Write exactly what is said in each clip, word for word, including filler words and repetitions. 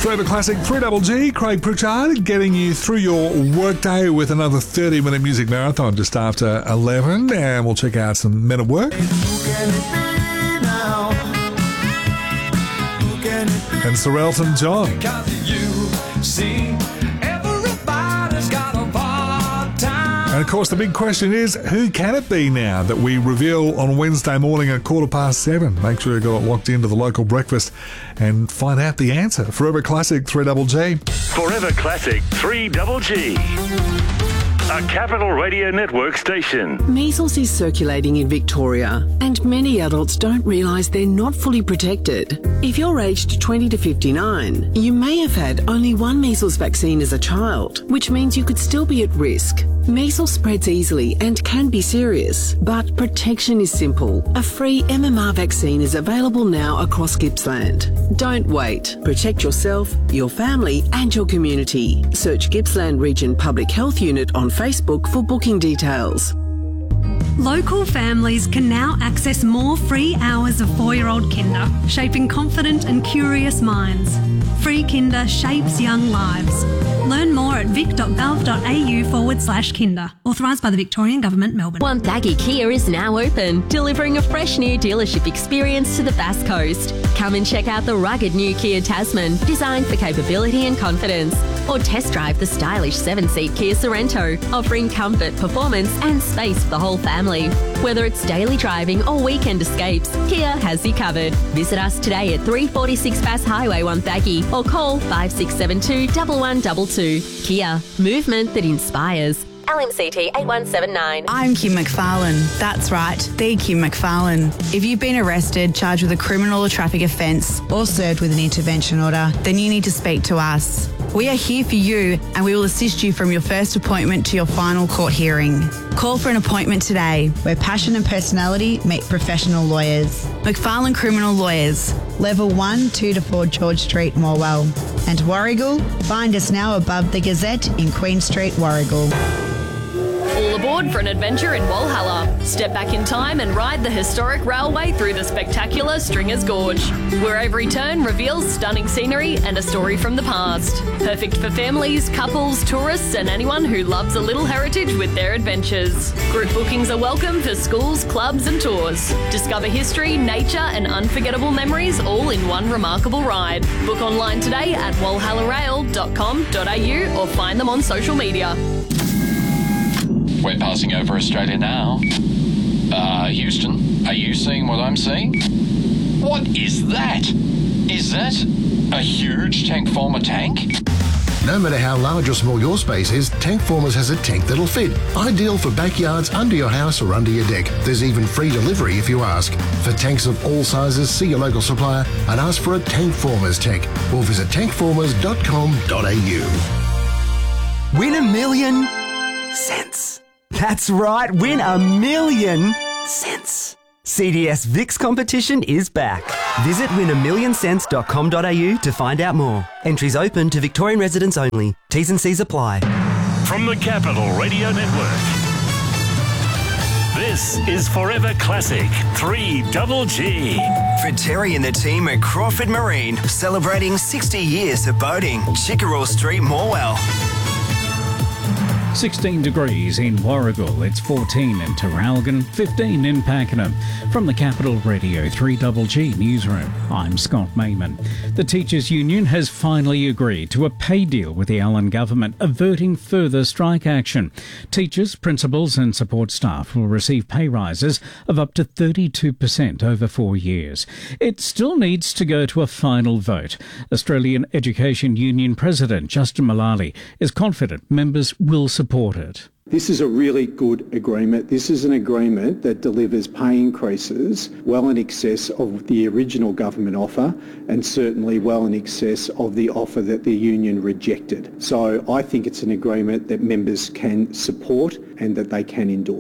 Forever Classic three Double G, Craig Pritchard, getting you through your workday with another thirty minute music marathon just after eleven, and we'll check out some Men at Work. And Sir Elton John. And of course, the big question is, who can it be now that we reveal on Wednesday morning at quarter past seven? Make sure you got it locked into the local breakfast and find out the answer. Forever Classic three Double G. Forever Classic three Double G. A Capital Radio Network station. Measles is circulating in Victoria, and many adults don't realise they're not fully protected. If you're aged twenty to fifty-nine, you may have had only one measles vaccine as a child, which means you could still be at risk. Measles spreads easily and can be serious, but protection is simple. A free M M R vaccine is available now across Gippsland. Don't wait. Protect yourself, your family and your community. Search Gippsland Region Public Health Unit on Facebook for booking details. Local families can now access more free hours of four-year-old Kinder, shaping confident and curious minds. Free Kinder shapes young lives. Learn more at vic.gov.au forward slash Kinder. Authorised by the Victorian Government, Melbourne. Wonthaggi Kia is now open, delivering a fresh new dealership experience to the Bass Coast. Come and check out the rugged new Kia Tasman, designed for capability and confidence. Or test drive the stylish seven-seat Kia Sorrento, offering comfort, performance and space for the whole family. Whether it's daily driving or weekend escapes, Kia has you covered. Visit us today at three forty-six Bass Highway, Wonthaggi, or call five six seven two, one one two two. Kia, movement that inspires. L M C T eight one seven nine. I'm Kim McFarlane. That's right, the Kim McFarlane. If you've been arrested, charged with a criminal or traffic offence, or served with an intervention order, then you need to speak to us. We are here for you, and we will assist you from your first appointment to your final court hearing. Call for an appointment today. Where passion and personality meet professional lawyers. McFarlane Criminal Lawyers. Level one, two to four George Street, Morwell. And Warrigal, find us now above the Gazette in Queen Street, Warrigal. All aboard for an adventure in Walhalla. Step back in time and ride the historic railway through the spectacular Stringers Gorge, where every turn reveals stunning scenery and a story from the past. Perfect for families, couples, tourists and anyone who loves a little heritage with their adventures. Group bookings are welcome for schools, clubs and tours. Discover history, nature and unforgettable memories all in one remarkable ride. Book online today at walhalla rail dot com dot a u or find them on social media. We're passing over Australia now. Uh, Houston, are you seeing what I'm seeing? What is that? Is that a huge Tankformer tank? No matter how large or small your space is, Tankformers has a tank that'll fit. Ideal for backyards, under your house or under your deck. There's even free delivery if you ask. For tanks of all sizes, see your local supplier and ask for a Tankformers tank or visit tankformers dot com dot a u. Win a million cents. That's right, win a million cents. C D S Vix competition is back. Visit win a million cents dot com dot a u to find out more. Entries open to Victorian residents only. T's and C's apply. From the Capital Radio Network, this is Forever Classic three Double G. For Terry and the team at Crawford Marine, celebrating sixty years of boating. Chickerell Street, Morwell. sixteen degrees in Warrigal, it's fourteen in Terralgan, fifteen in Pakenham. From the Capital Radio three Double G Newsroom, I'm Scott Mayman. The Teachers' Union has finally agreed to a pay deal with the Allen Government, averting further strike action. Teachers, principals and support staff will receive pay rises of up to thirty-two percent over four years. It still needs to go to a final vote. Australian Education Union President Justin Mullally is confident members will support support it. This is a really good agreement. This is an agreement that delivers pay increases well in excess of the original government offer and certainly well in excess of the offer that the union rejected. So I think it's an agreement that members can support and that they can endorse.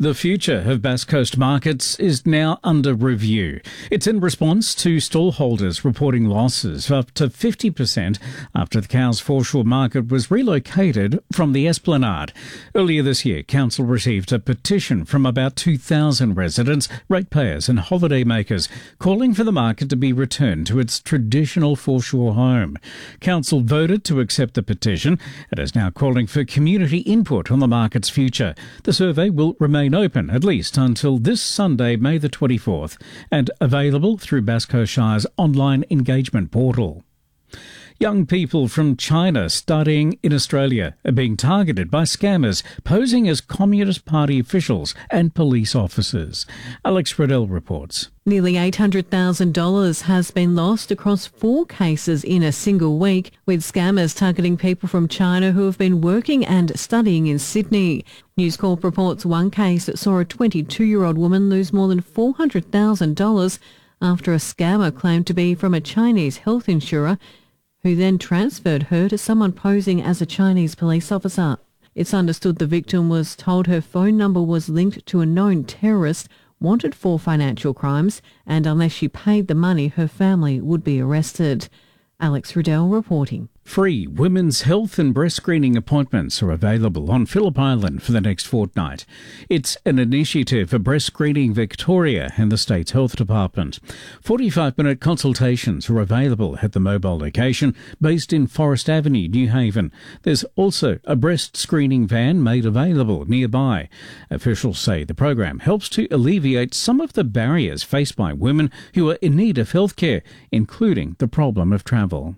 The future of Bass Coast markets is now under review. It's in response to stallholders reporting losses of up to fifty percent after the Cowes Foreshore market was relocated from the Esplanade. Earlier this year, Council received a petition from about two thousand residents, ratepayers and holidaymakers calling for the market to be returned to its traditional foreshore home. Council voted to accept the petition and is now calling for community input on the market's future. The survey will remain open at least until this Sunday, May the twenty-fourth, and available through Bass Coast Shire's online engagement portal. Young people from China studying in Australia are being targeted by scammers posing as Communist Party officials and police officers. Alex Riddell reports. Nearly eight hundred thousand dollars has been lost across four cases in a single week, with scammers targeting people from China who have been working and studying in Sydney. News Corp reports one case that saw a twenty-two-year-old woman lose more than four hundred thousand dollars after a scammer claimed to be from a Chinese health insurer, who then transferred her to someone posing as a Chinese police officer. It's understood the victim was told her phone number was linked to a known terrorist wanted for financial crimes, and unless she paid the money, her family would be arrested. Alex Riddell reporting. Free women's health and breast screening appointments are available on Phillip Island for the next fortnight. It's an initiative of Breast Screening Victoria and the State's Health Department. forty-five minute consultations are available at the mobile location based in Forest Avenue, New Haven. There's also a breast screening van made available nearby. Officials say the program helps to alleviate some of the barriers faced by women who are in need of healthcare, including the problem of travel.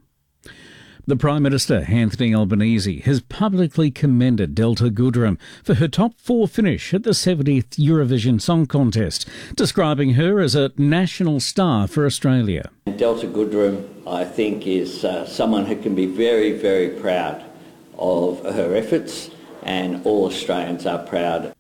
The Prime Minister, Anthony Albanese, has publicly commended Delta Goodrem for her top four finish at the seventieth Eurovision Song Contest, describing her as a national star for Australia. Delta Goodrem, I think, is uh, someone who can be very, very proud of her efforts, and all Australians are proud.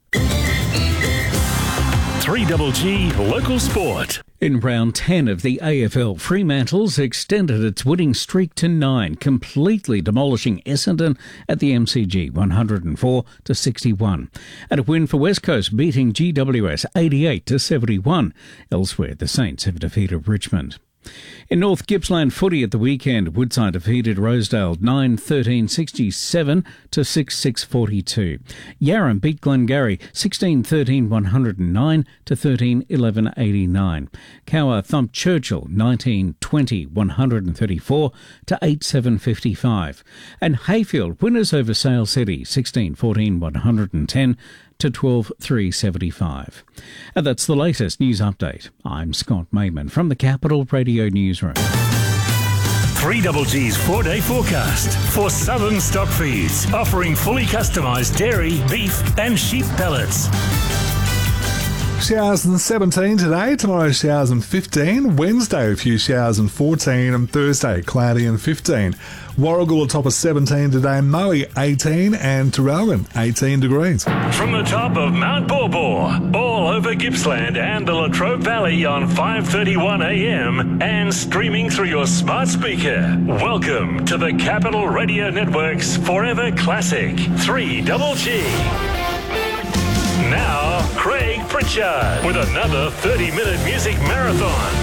three G G Local Sport. In round ten of the A F L, Fremantle's extended its winning streak to nine, completely demolishing Essendon at the M C G one oh four to sixty-one. And a win for West Coast, beating G W S eighty-eight to seventy-one. Elsewhere, the Saints have defeated Richmond. In North Gippsland footy at the weekend, Woodside defeated Rosedale nine thirteen sixty-seven to six six forty-two. Yarram beat Glengarry sixteen thirteen one oh nine to thirteen eleven eighty-nine. Cower thumped Churchill nineteen twenty one thirty-four to eight seven fifty-five. And Hayfield winners over Sale City sixteen fourteen one ten to twelve three seventy-five. And that's the latest news update. I'm Scott Mayman from the Capital Radio Newsroom. three G G's four-day forecast for Southern Stock Feeds, offering fully customised dairy, beef and sheep pellets. Showers and seventeen today, tomorrow showers and fifteen, Wednesday a few showers and fourteen, and Thursday cloudy and fifteen. Warragul atop of seventeen today, Moe eighteen, and Terralgan eighteen degrees. From the top of Mount Borbor, all over Gippsland and the Latrobe Valley on five thirty-one a m and streaming through your smart speaker. Welcome to the Capital Radio Network's Forever Classic three G G. Now, Craig Pritchard with another thirty minute music marathon.